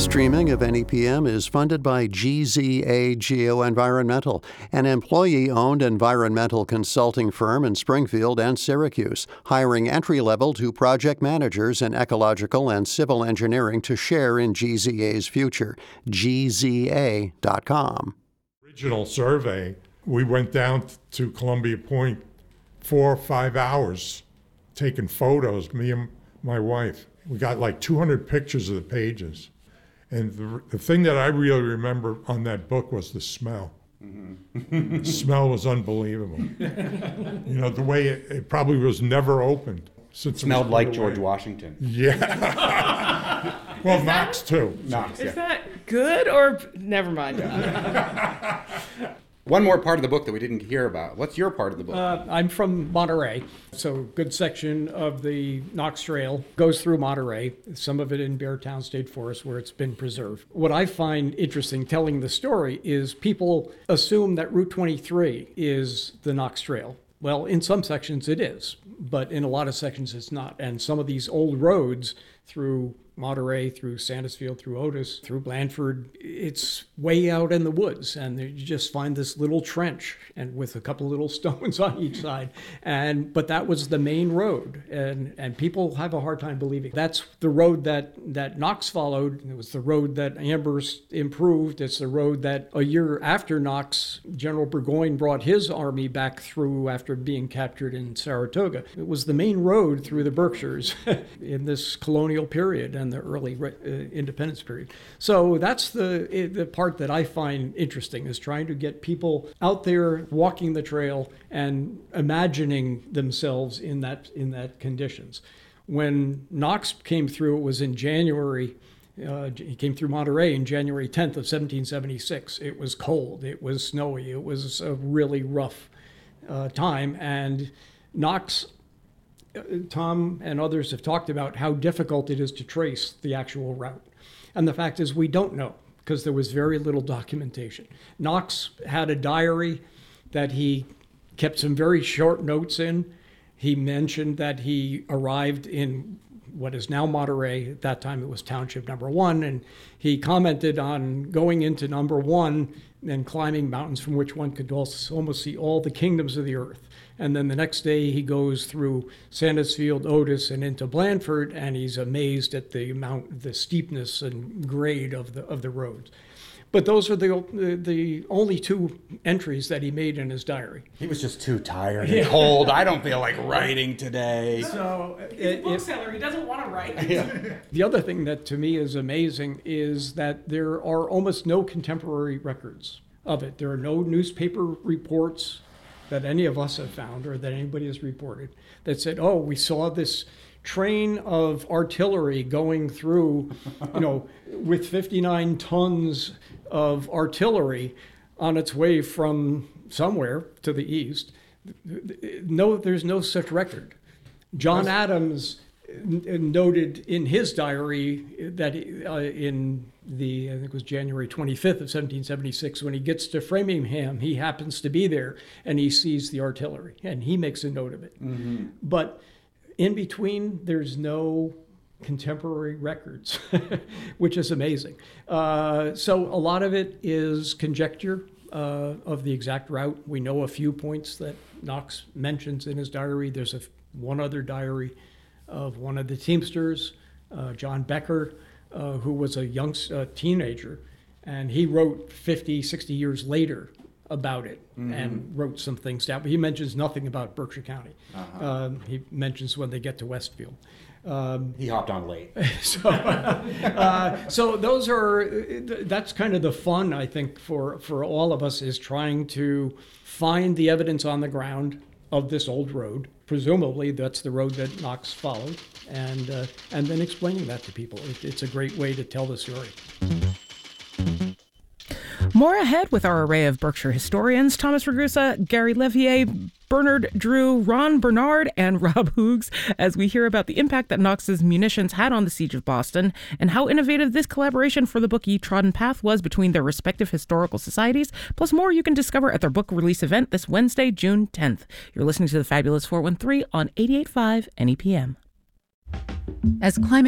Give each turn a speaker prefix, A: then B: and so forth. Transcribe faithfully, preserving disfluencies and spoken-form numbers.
A: streaming of N E P M is funded by G Z A Geoenvironmental, an employee-owned environmental consulting firm in Springfield and Syracuse, hiring entry-level to project managers in ecological and civil engineering to share in G Z A's future. G Z A dot com.
B: Original survey, we went down to Columbia Point four or five hours taking photos, me and my wife. We got like two hundred pictures of the pages. And the, the thing that I really remember on that book was the smell. Mm-hmm. The smell was unbelievable. You know, the way it, it probably was never opened. Since
C: it smelled
B: it
C: like
B: away.
C: George Washington.
B: Yeah. Well, Knox too.
C: Knox,
D: Is
C: yeah.
D: that good or never mind?
C: One more part of the book that we didn't hear about. What's your part of the book?
E: Uh, I'm from Monterey, so a good section of the Knox Trail goes through Monterey, some of it in Beartown State Forest where it's been preserved. What I find interesting telling the story is people assume that Route twenty-three is the Knox Trail. Well, in some sections it is, but in a lot of sections it's not. And some of these old roads through Monterey, through Sandusfield, through Otis, through Blandford, it's way out in the woods, and you just find this little trench and with a couple little stones on each side. And but that was the main road, and and people have a hard time believing that's the road that that Knox followed. It was the road that Amherst improved. It's the road that a year after Knox, General Burgoyne brought his army back through after being captured in Saratoga. It was the main road through the Berkshires in this colonial period and the early uh, independence period. So that's the the part that I find interesting, is trying to get people out there walking the trail and imagining themselves in that in that conditions. When Knox came through, it was in January. Uh, he came through Monterey in January tenth of seventeen seventy-six. It was cold. It was snowy. It was a really rough uh, time. And Knox, Tom and others have talked about how difficult it is to trace the actual route. And the fact is we don't know, because there was very little documentation. Knox had a diary that he kept some very short notes in. He mentioned that he arrived in what is now Monterey. At that time it was Township Number One, and he commented on going into Number One and climbing mountains from which one could also almost see all the kingdoms of the earth. And then the next day he goes through Sandusfield, Otis, and into Blandford, and he's amazed at the amount, the steepness and grade of the of the roads. But those are the the only two entries that he made in his diary.
C: He was just too tired and cold. I don't feel like writing today.
E: So
D: He's a bookseller. He doesn't want to write.
C: Yeah.
E: The other thing that to me is amazing is that there are almost no contemporary records of it. There are no newspaper reports that any of us have found or that anybody has reported that said, oh, we saw this train of artillery going through, you know, with fifty-nine tons of artillery on its way from somewhere to the east. No, there's no such record. John Adams noted in his diary that uh, in the, I think it was January twenty-fifth of seventeen seventy-six, when he gets to Framingham, he happens to be there and he sees the artillery and he makes a note of it. Mm-hmm. But in between, there's no contemporary records, which is amazing. Uh, so a lot of it is conjecture uh, of the exact route. We know a few points that Knox mentions in his diary. There's a, one other diary of one of the Teamsters, uh, John Becker, uh, who was a young uh, teenager, and he wrote fifty, sixty years later about it, mm-hmm. and wrote some things down. But he mentions nothing about Berkshire County. Uh-huh. Um, he mentions when they get to Westfield. Um,
C: he hopped on late.
E: so, uh, so those are, that's kind of the fun, I think, for, for all of us, is trying to find the evidence on the ground of this old road. Presumably that's the road that Knox followed, and uh, and then explaining that to people. It, it's a great way to tell the story.
F: More ahead with our array of Berkshire historians: Thomas Ragusa, Gary Levier, Bernard Drew, Ron Bernard, and Rob Hoogs, as we hear about the impact that Knox's munitions had on the Siege of Boston, and how innovative this collaboration for the book Ye Trodden Path was between their respective historical societies, plus more you can discover at their book release event this Wednesday, June tenth. You're listening to the Fabulous four one three on eighty-eight point five N E P M.
G: As climate